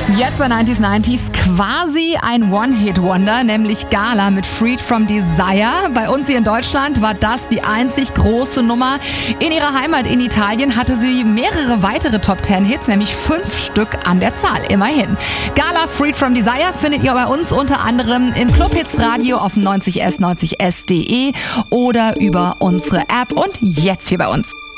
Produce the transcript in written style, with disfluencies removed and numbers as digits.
Jetzt bei 90s quasi ein One-Hit-Wonder, nämlich Gala mit Freed from Desire. Bei uns hier in Deutschland war das die einzig große Nummer. In ihrer Heimat in Italien hatte sie mehrere weitere Top-10-Hits, nämlich 5 Stück an der Zahl, immerhin. Gala Freed from Desire findet ihr bei uns unter anderem im Clubhits Radio auf 90s, 90s.de oder über unsere App und jetzt hier bei uns.